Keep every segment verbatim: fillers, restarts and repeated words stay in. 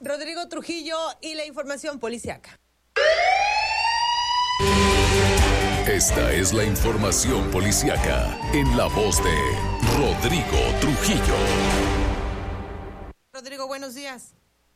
Rodrigo Trujillo y la información policiaca. Esta es la información policiaca en la voz de Rodrigo Trujillo. Rodrigo, buenos días.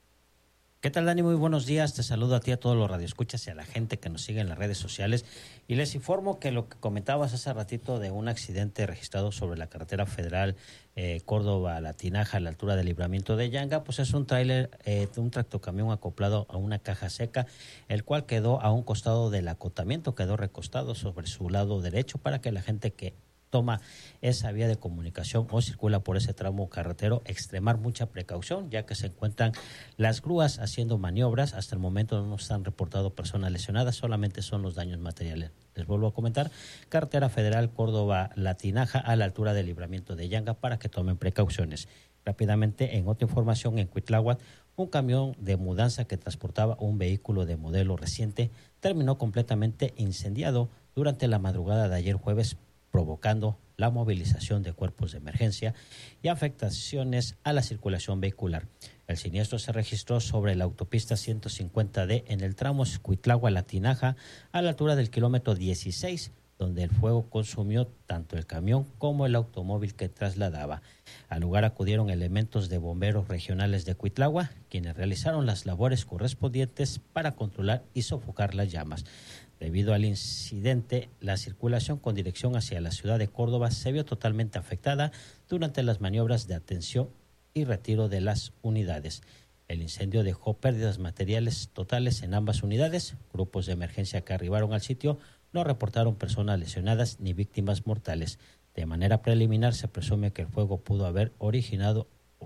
¿Qué tal, Dani? Muy buenos días. Te saludo a ti, a todos los radioescuchas y a la gente que nos sigue en las redes sociales. Y les informo que lo que comentabas hace ratito de un accidente registrado sobre la carretera federal eh, Córdoba-La Tinaja a la altura del libramiento de Yanga, pues es un tráiler, eh, un tractocamión acoplado a una caja seca, el cual quedó a un costado del acotamiento, quedó recostado sobre su lado derecho para que la gente que toma esa vía de comunicación o circula por ese tramo carretero, extremar mucha precaución, ya que se encuentran las grúas haciendo maniobras. Hasta el momento no se han reportado personas lesionadas, solamente son los daños materiales. Les vuelvo a comentar, carretera federal Córdoba-La Tinaja a la altura del libramiento de Yanga para que tomen precauciones. Rápidamente, en otra información, en Cuitláhuac, un camión de mudanza que transportaba un vehículo de modelo reciente terminó completamente incendiado durante la madrugada de ayer jueves, provocando la movilización de cuerpos de emergencia y afectaciones a la circulación vehicular. El siniestro se registró sobre la autopista ciento cincuenta D en el tramo Cuitláhuac-La Tinaja a la altura del kilómetro dieciséis, donde el fuego consumió tanto el camión como el automóvil que trasladaba. Al lugar acudieron elementos de bomberos regionales de Cuitláhuac, quienes realizaron las labores correspondientes para controlar y sofocar las llamas. Debido al incidente, la circulación con dirección hacia la ciudad de Córdoba se vio totalmente afectada durante las maniobras de atención y retiro de las unidades. El incendio dejó pérdidas materiales totales en ambas unidades. Grupos de emergencia que arribaron al sitio no reportaron personas lesionadas ni víctimas mortales. De manera preliminar, se presume que el fuego pudo haber originado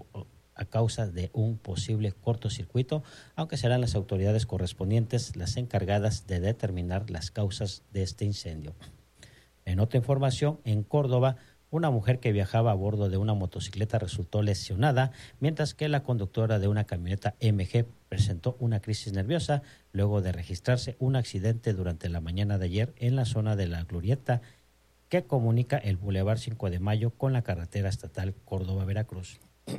a causa de un posible cortocircuito, aunque serán las autoridades correspondientes las encargadas de determinar las causas de este incendio. En otra información, en Córdoba, una mujer que viajaba a bordo de una motocicleta resultó lesionada, mientras que la conductora de una camioneta M G presentó una crisis nerviosa luego de registrarse un accidente durante la mañana de ayer en la zona de la glorieta que comunica el Boulevard cinco de Mayo con la carretera estatal Córdoba-Veracruz.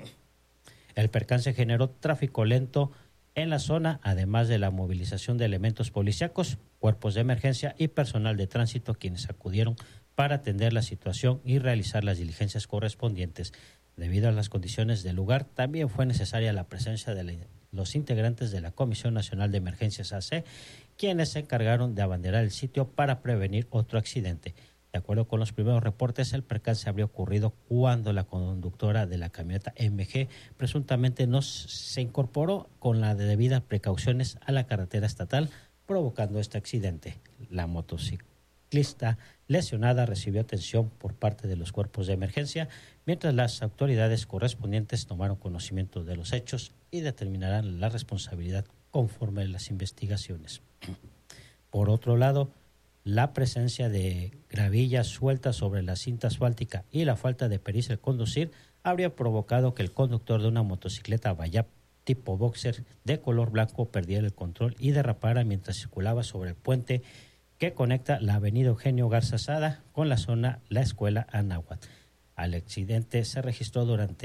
El percance generó tráfico lento en la zona, además de la movilización de elementos policíacos, cuerpos de emergencia y personal de tránsito, quienes acudieron para atender la situación y realizar las diligencias correspondientes. Debido a las condiciones del lugar, también fue necesaria la presencia de la, los integrantes de la Comisión Nacional de Emergencias A C, quienes se encargaron de abanderar el sitio para prevenir otro accidente. De acuerdo con los primeros reportes, el percance habría ocurrido cuando la conductora de la camioneta M G presuntamente no se incorporó con las debidas precauciones a la carretera estatal, provocando este accidente. La motociclista lesionada recibió atención por parte de los cuerpos de emergencia, mientras las autoridades correspondientes tomaron conocimiento de los hechos y determinarán la responsabilidad conforme a las investigaciones. Por otro lado, la presencia de gravilla suelta sobre la cinta asfáltica y la falta de pericia al conducir habría provocado que el conductor de una motocicleta Bayap tipo boxer de color blanco perdiera el control y derrapara mientras circulaba sobre el puente que conecta la avenida Eugenio Garza Sada con la zona La Escuela Anáhuac. El accidente se registró durante